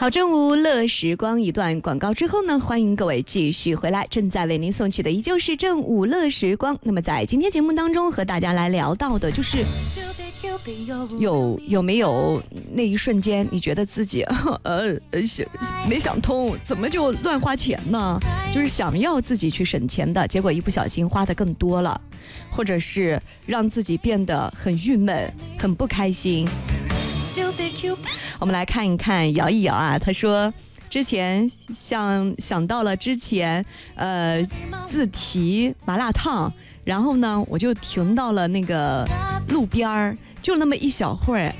好，正午乐时光一段广告之后呢，欢迎各位继续回来，正在为您送去的依旧是正午乐时光。那么在今天节目当中和大家来聊到的就是有没有那一瞬间你觉得自己没想通，怎么就乱花钱呢？就是想要自己去省钱的，结果一不小心花的更多了，或者是让自己变得很郁闷很不开心。我们来看一看摇一摇啊，他说之前想到了之前自提麻辣烫，然后呢我就停到了那个路边儿，就那么一小会儿，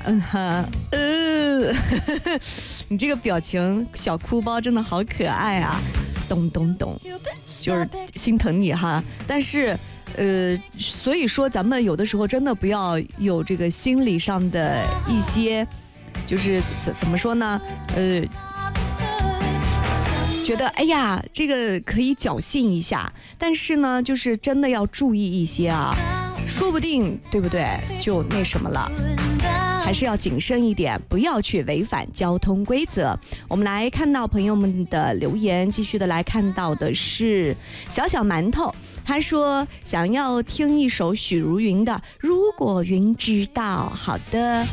你这个表情小哭包真的好可爱啊，懂，就是心疼你哈。但是所以说咱们有的时候真的不要有这个心理上的一些，就是怎么说呢？觉得哎呀，这个可以侥幸一下，但是呢，就是真的要注意一些啊，说不定对不对？就那什么了。还是要谨慎一点，不要去违反交通规则。我们来看到朋友们的留言，继续的来看到的是小馒头，他说想要听一首许茹芸的《如果云知道》。好的。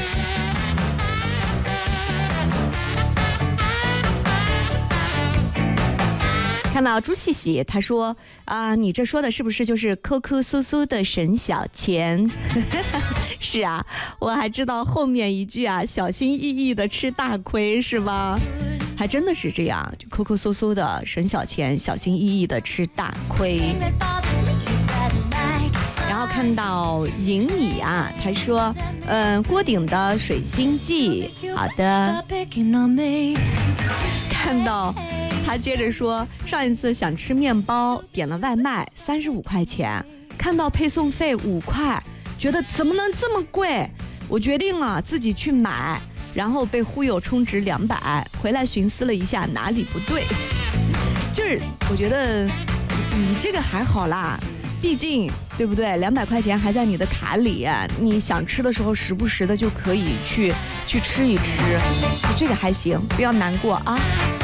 看到朱细细，他说你这说的是不是就是抠抠搜搜的沈小钱？是啊，我还知道后面一句啊，小心翼翼的吃大亏，是吧？还真的是这样，就抠抠搜搜的沈小钱，小心翼翼的吃大亏。然后看到银你啊，他说郭顶的水星记。好的。看到他接着说，上一次想吃面包，点了外卖35块钱，看到配送费5块，觉得怎么能这么贵？我决定了自己去买，然后被忽悠充值200，回来寻思了一下哪里不对，就是我觉得你这个还好啦，毕竟对不对？200块钱还在你的卡里，你想吃的时候时不时的就可以去吃一吃，这个还行，不要难过啊。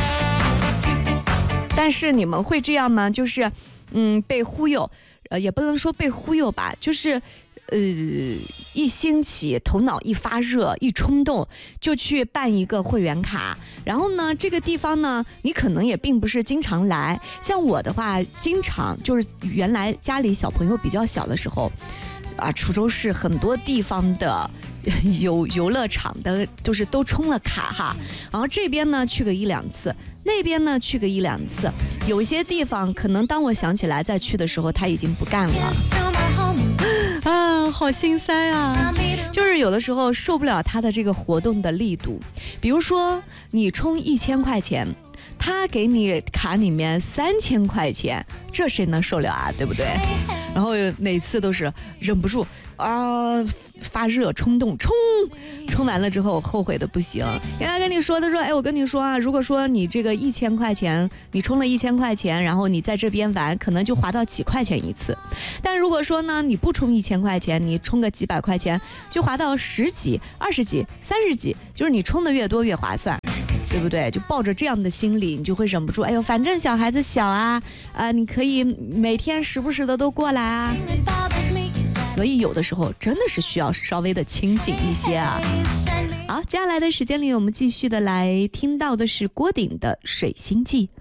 但是你们会这样吗？就是被忽悠，也不能说被忽悠吧，就是一兴起，头脑一发热，一冲动就去办一个会员卡，然后呢这个地方呢你可能也并不是经常来，像我的话经常就是原来家里小朋友比较小的时候啊，滁州市很多地方的有游乐场的就是都充了卡哈，然后这边呢去个1-2次，那边呢去个1-2次，有一些地方可能当我想起来再去的时候他已经不干了啊，好心塞啊！就是有的时候受不了他的这个活动的力度，比如说你充1000块钱，他给你卡里面3000块钱，这谁能受了啊？对不对？然后每次都是忍不住啊，发热冲动充完了之后后悔的不行。原来跟你说的说，哎，我跟你说啊，如果说你这个1000块钱，你充了1000块钱，然后你在这边玩，可能就划到几块钱一次。但如果说呢，你不充1000块钱，你充个几百块钱，就划到10几、20几、30几，就是你充的越多越划算。对不对？就抱着这样的心理，你就会忍不住，哎呦，反正小孩子小啊，你可以每天时不时的都过来啊。所以有的时候真的是需要稍微的清醒一些啊。好，接下来的时间里，我们继续的来听到的是郭顶的《水星记》。